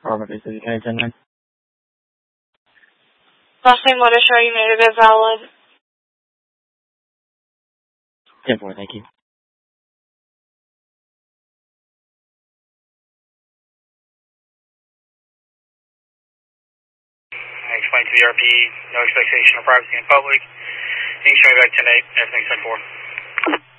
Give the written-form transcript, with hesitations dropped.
Robert, is it okay, 10-9? Last name, letter, show you made it valid. 10-4, thank you. I explained to the RP, no expectation of privacy in public. You can show me back 10-8, everything's 10-4.